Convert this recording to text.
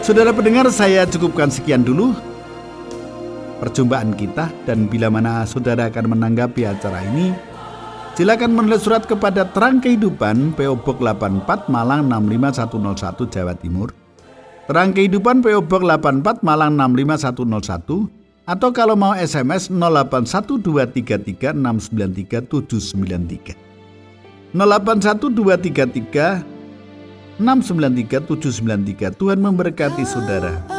Saudara pendengar, saya cukupkan sekian dulu perjumpaan kita, dan bila mana saudara akan menanggapi acara ini, silakan menulis surat kepada Terang Kehidupan, PO Box 84 Malang 65101 Jawa Timur. Terang Kehidupan, PO Box 84 Malang 65101, atau kalau mau SMS 081233693793. 081233693793. Tuhan memberkati saudara.